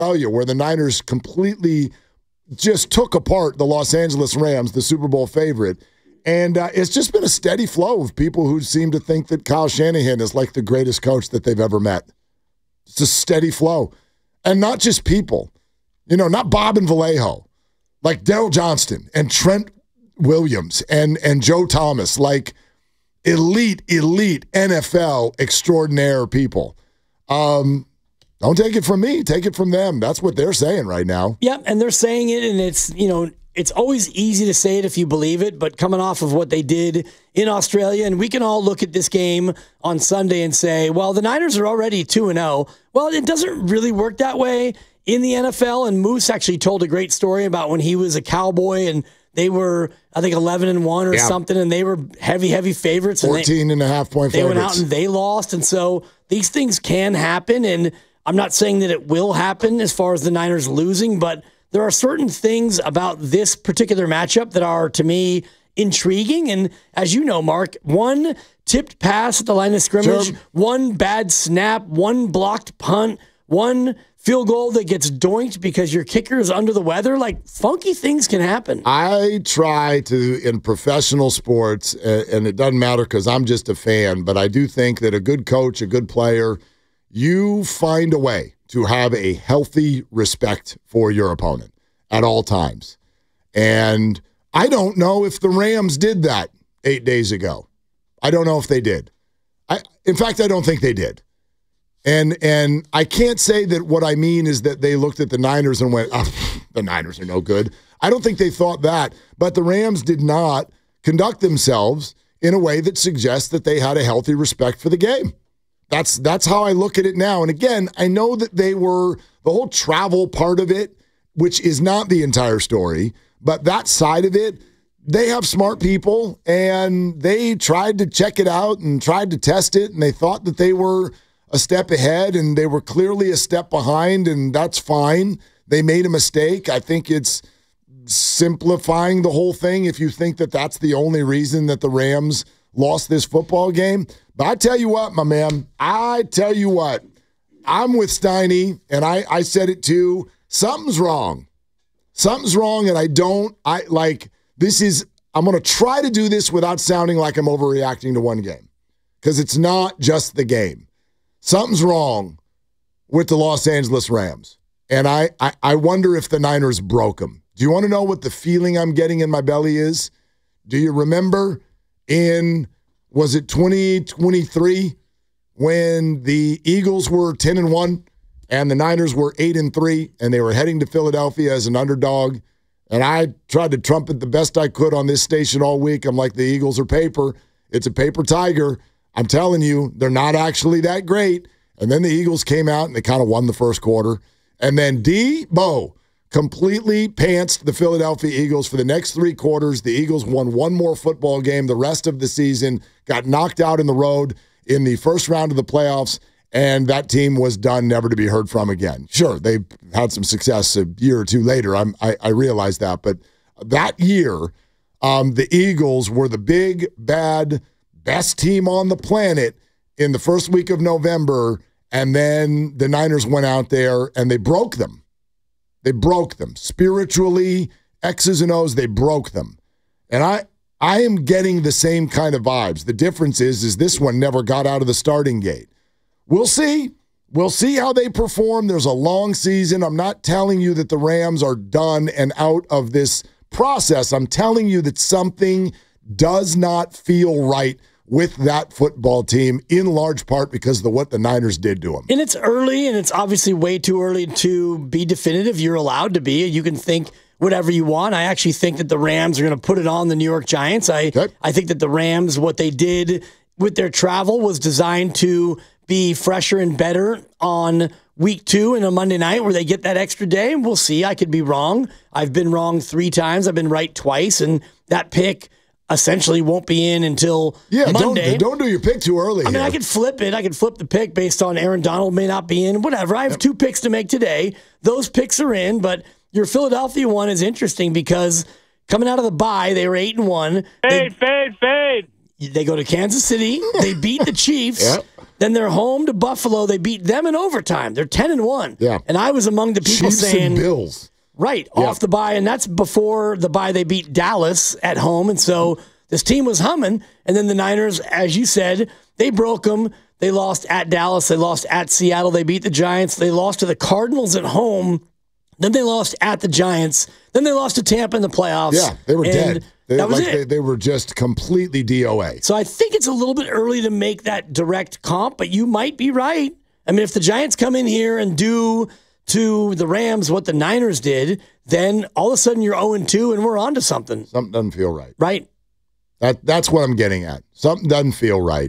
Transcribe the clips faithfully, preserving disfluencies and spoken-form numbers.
Philadelphia, where the Niners completely just took apart the Los Angeles Rams, the Super Bowl favorite. And uh, it's just been a steady flow of people who seem to think that Kyle Shanahan is like the greatest coach that they've ever met. It's a steady flow. And not just people. You know, not Bob and Vallejo. Like Daryl Johnston and Trent Williams and, and Joe Thomas. Like elite, elite N F L extraordinaire people. Um, don't take it from me. Take it from them. That's what they're saying right now. Yeah, and they're saying it, and it's, you know, it's always easy to say it if you believe it, but coming off of what they did in Australia, and we can all look at this game on Sunday and say, well, the Niners are already two and oh. Well, it doesn't really work that way in the N F L, and Moose actually told a great story about when he was a Cowboy, and they were, I think, eleven and one or yeah. something, and they were heavy, heavy favorites. fourteen and, they, and a half point they favorites. They went out and they lost, and so these things can happen, and I'm not saying that it will happen as far as the Niners losing, but there are certain things about this particular matchup that are, to me, intriguing. And as you know, Mark, one tipped pass at the line of scrimmage, sure. one bad snap, one blocked punt, one field goal that gets doinked because your kicker is under the weather, like funky things can happen. I try to, in professional sports, and it doesn't matter because I'm just a fan, but I do think that a good coach, a good player, you find a way to have a healthy respect for your opponent at all times. And I don't know if the Rams did that eight days ago. I don't know if they did. I, in fact, I don't think they did. And and I can't say that what I mean is that they looked at the Niners and went, oh, the Niners are no good. I don't think they thought that. But the Rams did not conduct themselves in a way that suggests that they had a healthy respect for the game. That's that's how I look at it now. And again, I know that they were the whole travel part of it, which is not the entire story, but that side of it, they have smart people, and they tried to check it out and tried to test it, and they thought that they were a step ahead, and they were clearly a step behind, and that's fine. They made a mistake. I think it's simplifying the whole thing if you think that that's the only reason that the Rams lost this football game. But I tell you what, my man, I tell you what, I'm with Steiny, and I, I said it too. Something's wrong. Something's wrong, and I don't, I like, this is, I'm going to try to do this without sounding like I'm overreacting to one game, because it's not just the game. Something's wrong with the Los Angeles Rams, and I, I, I wonder if the Niners broke them. Do you want to know what the feeling I'm getting in my belly is? Do you remember in, was it twenty twenty-three when the Eagles were ten and one and the Niners were eight and three and they were heading to Philadelphia as an underdog? And I tried to trumpet the best I could on this station all week. I'm like, the Eagles are paper. It's a paper tiger. I'm telling you, they're not actually that great. And then the Eagles came out and they kind of won the first quarter. And then Debo completely pantsed the Philadelphia Eagles for the next three quarters. The Eagles won one more football game the rest of the season, got knocked out in the road in the first round of the playoffs, and that team was done, never to be heard from again. Sure, they had some success a year or two later. I'm, I, I realize that. But that year, um, the Eagles were the big, bad, best team on the planet in the first week of November, and then the Niners went out there and they broke them. They broke them. Spiritually, X's and O's, they broke them. And I I am getting the same kind of vibes. The difference is, is this one never got out of the starting gate. We'll see. We'll see how they perform. There's a long season. I'm not telling you that the Rams are done and out of this process. I'm telling you that something does not feel right with that football team, in large part because of the, what the Niners did to them. And it's early, and it's obviously way too early to be definitive. You're allowed to be. You can think whatever you want. I actually think that the Rams are going to put it on the New York Giants. I, okay. I think that the Rams, what they did with their travel was designed to be fresher and better on week two and a Monday night where they get that extra day. And we'll see. I could be wrong. I've been wrong three times. I've been right twice. And that pick essentially won't be in until yeah, Monday. Don't, don't do your pick too early. I mean, here. I could flip it. I could flip the pick based on Aaron Donald may not be in, whatever. I have yep. two picks to make today. Those picks are in, but your Philadelphia one is interesting because coming out of the bye, they were eight and one. Fade, they, fade, fade. They go to Kansas City. They beat the Chiefs. Yep. Then they're home to Buffalo. They beat them in overtime. They're ten and one. Yeah. And I was among the people Chiefs saying, and Bills. Right, yeah. off the bye, and that's before the bye. They beat Dallas at home, and so this team was humming. And then the Niners, as you said, they broke them. They lost at Dallas. They lost at Seattle. They beat the Giants. They lost to the Cardinals at home. Then they lost at the Giants. Then they lost to Tampa in the playoffs. Yeah, they were dead. They, that was like it. They, they were just completely D O A. So I think it's a little bit early to make that direct comp, but you might be right. I mean, if the Giants come in here and do to the Rams what the Niners did, then all of a sudden you're oh and two and we're on to something. Something doesn't feel right. Right. That That's what I'm getting at. Something doesn't feel right.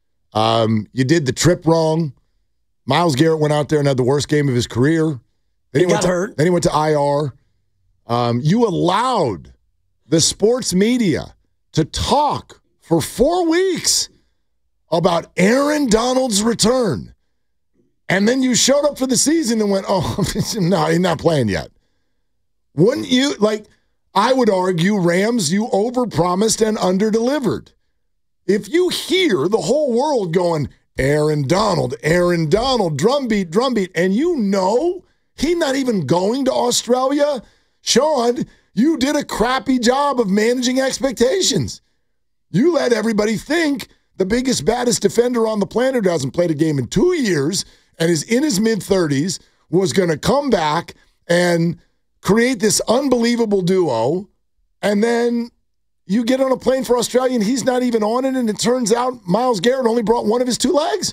Um, you did the trip wrong. Myles Garrett went out there and had the worst game of his career. Then he, he went got to, hurt. Then he went to I R. Um, you allowed the sports media to talk for four weeks about Aaron Donald's return. And then you showed up for the season and went, oh, no, he's not playing yet. Wouldn't you, like, I would argue, Rams, you overpromised and underdelivered. If you hear the whole world going, Aaron Donald, Aaron Donald, drumbeat, drumbeat, and you know he's not even going to Australia, Sean, you did a crappy job of managing expectations. You let everybody think the biggest, baddest defender on the planet who hasn't played a game in two years and is in his mid-thirties was going to come back and create this unbelievable duo, and then you get on a plane for Australia and he's not even on it, and it turns out Myles Garrett only brought one of his two legs.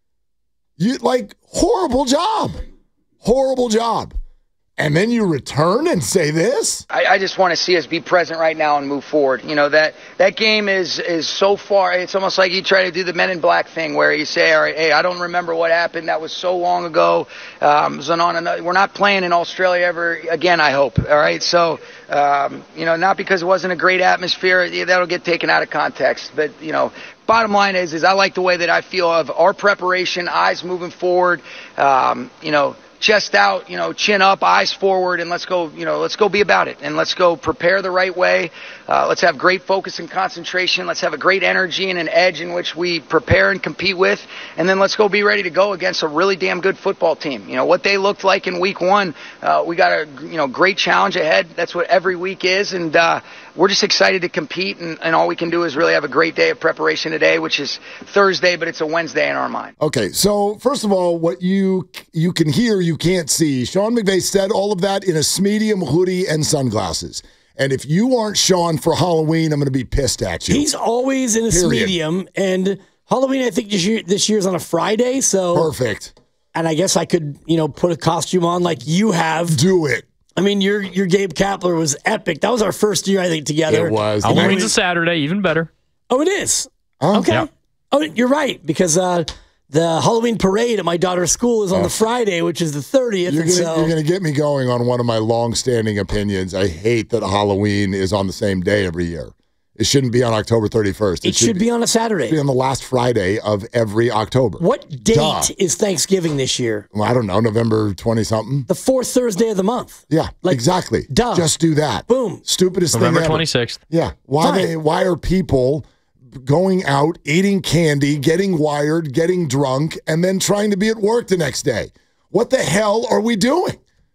You like, horrible job. Horrible job. And then you return and say this? I, I just want to see us be present right now and move forward. You know, that that game is is so far. It's almost like you try to do the Men in Black thing where you say, all right, hey, I don't remember what happened. That was so long ago. Um, so on another, we're not playing in Australia ever again, I hope. All right. So, um, you know, not because it wasn't a great atmosphere. That'll get taken out of context. But, you know, bottom line is, is I like the way that I feel of our preparation, eyes moving forward, um, you know, chest out, you know, chin up, eyes forward, and let's go, you know, let's go be about it. And let's go prepare the right way. Uh, let's have great focus and concentration. Let's have a great energy and an edge in which we prepare and compete with. And then let's go be ready to go against a really damn good football team. You know, what they looked like in week one, uh, we got a, you know, great challenge ahead. That's what every week is. And uh, we're just excited to compete. And, and all we can do is really have a great day of preparation today, which is Thursday, but it's a Wednesday in our mind. Okay, so first of all, what you you can hear, you can't see. Sean McVay said all of that in a medium hoodie and sunglasses. And if you aren't Sean for Halloween, I'm going to be pissed at you. He's always in a medium, and Halloween, I think this year this year's on a Friday, so perfect. And I guess I could, you know, put a costume on like you have. Do it. I mean, your your Gabe Kapler was epic. That was our first year, I think, together. It was. Halloween's a Saturday, even better. Oh, it is. Oh, okay. Yeah. Oh, you're right, because uh, the Halloween parade at my daughter's school is on oh. the Friday, which is the thirtieth. You're going so... to get me going on one of my long-standing opinions. I hate that Halloween is on the same day every year. It shouldn't be on October thirty-first. It, it should, should be on a Saturday. It should be on the last Friday of every October. What date Duh. is Thanksgiving this year? Well, I don't know, November twentieth-something. The fourth Thursday of the month. Yeah, like, exactly. Duh. Just do that. Boom. Stupidest November thing ever. twenty-sixth. Yeah. Why they, Why are people going out, eating candy, getting wired, getting drunk, and then trying to be at work the next day? What the hell are we doing?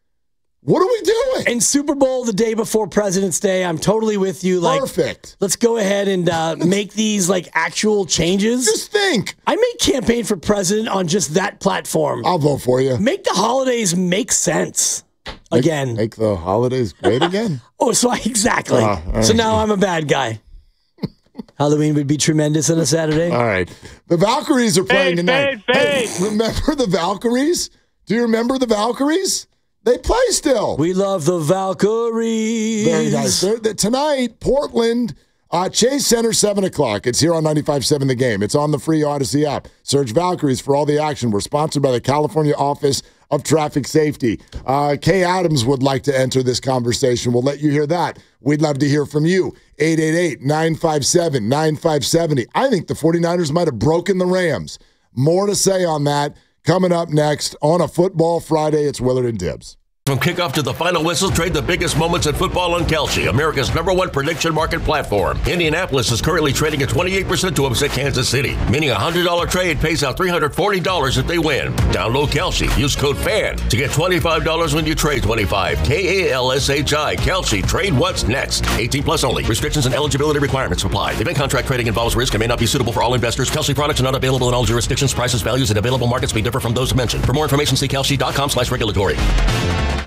What are we doing? And Super Bowl the day before President's Day, I'm totally with you. Like, perfect. Let's go ahead and uh, make these like actual changes. Just think. I may campaign for president on just that platform. I'll vote for you. Make the holidays make sense again. Make, make the holidays great again? oh, so I, exactly. Uh, right. So now I'm a bad guy. Halloween would be tremendous on a Saturday. All right. The Valkyries are playing fade, tonight. Fade, fade. Hey, remember the Valkyries? Do you remember the Valkyries? They play still. We love the Valkyries. Very nice. They're, they're, tonight, Portland, uh, Chase Center, seven o'clock. It's here on ninety-five point seven The Game. It's on the free Odyssey app. Search Valkyries for all the action. We're sponsored by the California Office of Traffic Safety. Uh, Kay Adams would like to enter this conversation. We'll let you hear that. We'd love to hear from you. eight eight eight, nine five seven, nine five seven zero. I think the 49ers might have broken the Rams. More to say on that. Coming up next on a Football Friday, it's Willard and Dibbs. From kickoff to the final whistle, trade the biggest moments in football on Kalshi, America's number one prediction market platform. Indianapolis is currently trading at twenty-eight percent to upset Kansas City, meaning a one hundred dollars trade pays out three hundred forty dollars if they win. Download Kalshi. Use code FAN to get twenty-five dollars when you trade twenty-five. K A L S H I. Kalshi. Trade what's next. eighteen plus only. Restrictions and eligibility requirements apply. Event contract trading involves risk and may not be suitable for all investors. Kalshi products are not available in all jurisdictions. Prices, values, and available markets may differ from those mentioned. For more information, see kalshi dot com slash regulatory.